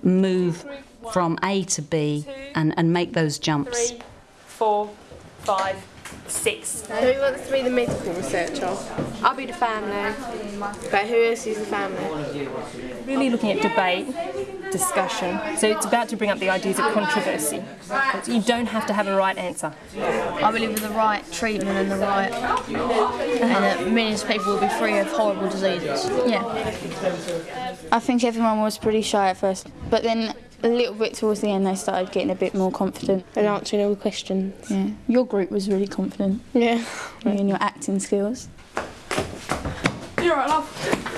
move from A to B and make those jumps. 3, 4, 5, 6. So who wants to be the medical researcher? I'll be the family. But who else is the family? Really looking at debate, discussion. So it's about to bring up the ideas of controversy. You don't have to have a right answer. I believe with the right treatment and the right, and that millions of people will be free of horrible diseases. Yeah. I think everyone was pretty shy at first, but then a little bit towards the end they started getting a bit more confident. And answering all the questions. Yeah. Your group was really confident. Yeah. In your acting skills. You're right, love.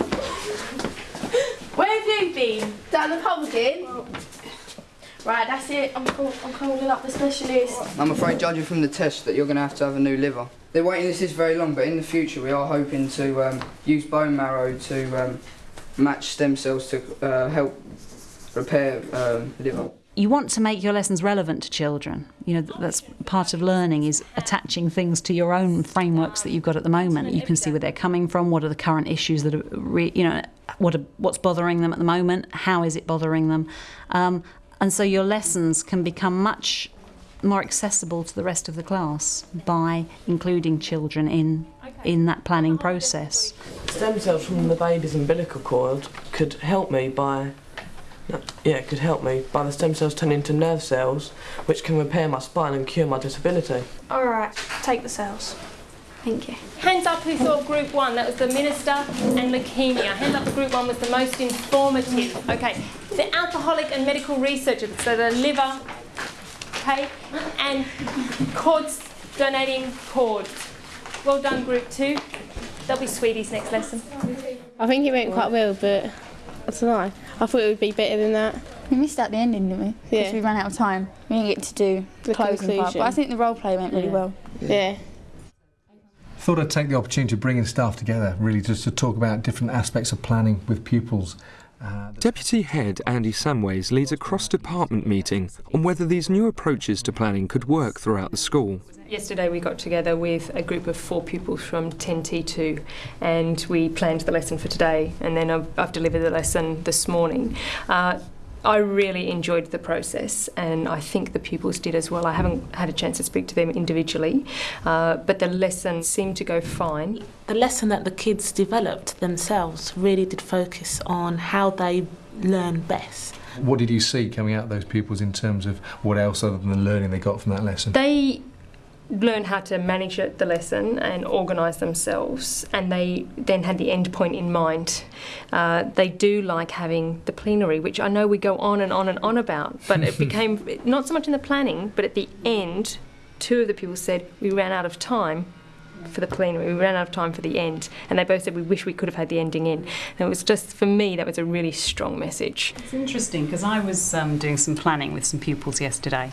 Where have you been? Down the pub again? Right, that's it. I'm calling up the specialist. I'm afraid, judging from the test, that you're going to have a new liver. The waiting list is very long, but in the future we are hoping to use bone marrow to match stem cells to help repair liver. You want to make your lessons relevant to children. You know, that's part of learning, is attaching things to your own frameworks that you've got at the moment. You can see where they're coming from, what are the current issues that are, what's bothering them at the moment, how is it bothering them. And so your lessons can become much more accessible to the rest of the class by including children in that planning process. Stem cells from the baby's umbilical cord could help me by the stem cells turning into nerve cells, which can repair my spine and cure my disability. All right, take the cells. Thank you. Hands up who thought group 1, that was the minister and leukemia. Hands up, group 1 was the most informative. Okay, the alcoholic and medical researcher, so the liver, okay, and cords, donating cords. Well done, group 2. They'll be sweeties next lesson. I think it went quite well, but I don't know. I thought it would be better than that. We missed out the ending, didn't we? Yeah. Because we ran out of time. We didn't get to do the closing part. But I think the role play went really well. Yeah. Thought I'd take the opportunity of bringing staff together, really just to talk about different aspects of planning with pupils. Deputy Head Andy Samways leads a cross-department meeting on whether these new approaches to planning could work throughout the school. Yesterday we got together with a group of 4 pupils from 10T2 and we planned the lesson for today, and then I've delivered the lesson this morning. I really enjoyed the process, and I think the pupils did as well. I haven't had a chance to speak to them individually, but the lesson seemed to go fine. The lesson that the kids developed themselves really did focus on how they learn best. What did you see coming out of those pupils in terms of what else other than the learning they got from that lesson? They learn how to manage the lesson and organise themselves, and they then had the end point in mind. They do like having the plenary, which I know we go on and on and on about, but it became not so much in the planning, but at the end 2 of the people said we ran out of time for the plenary, we ran out of time for the end, and they both said we wish we could have had the ending in. And it was just, for me, that was a really strong message. It's interesting because I was doing some planning with some pupils yesterday,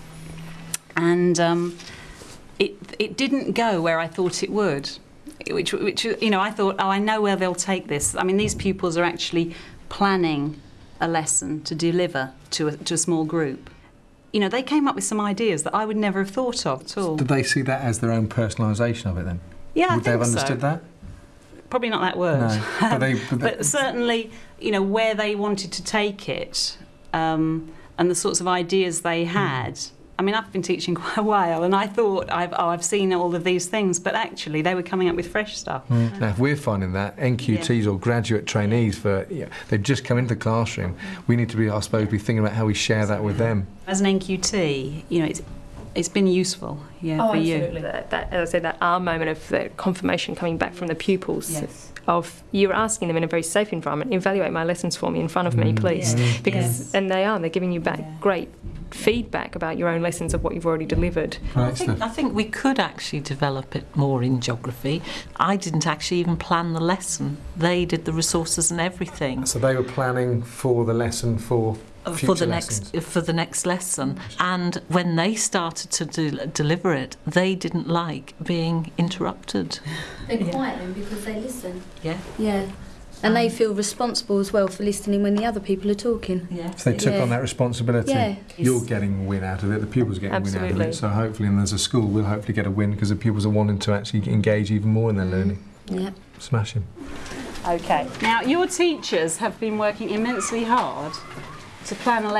and it didn't go where I thought it would, which I thought, oh, I know where they'll take this. I mean, these pupils are actually planning a lesson to deliver to a small group. You know, they came up with some ideas that I would never have thought of at all. Did they see that as their own personalisation of it then? Yeah, Would they have understood that? Probably not that word. No, but certainly, you know, where they wanted to take it, and the sorts of ideas they had. I mean, I've been teaching quite a while, and I thought, I've seen all of these things, but actually they were coming up with fresh stuff. Now, if we're finding that, NQTs or graduate trainees, they've just come into the classroom, we need to be, I suppose, thinking about how we share that with them. As an NQT, you know, it's been useful, for you. Absolutely. That, as I said, that moment of the confirmation coming back from the pupils. Yes. Of you're asking them in a very safe environment, evaluate my lessons for me in front of me, please, because and they're giving you back great feedback about your own lessons of what you've already delivered. I think we could actually develop it more in geography. I didn't actually even plan the lesson. They did the resources and everything. So they were planning for the lesson for the next lesson, and when they started to deliver it, they didn't like being interrupted. They're quiet then because they listen. Yeah. And they feel responsible as well for listening when the other people are talking. Yeah. So they took on that responsibility. Yeah. You're getting a win out of it, the pupils are getting a win out of it. So hopefully, and as a school, we'll hopefully get a win because the pupils are wanting to actually engage even more in their learning. Yep. Smashing. Okay. Now, your teachers have been working immensely hard to plan a lesson.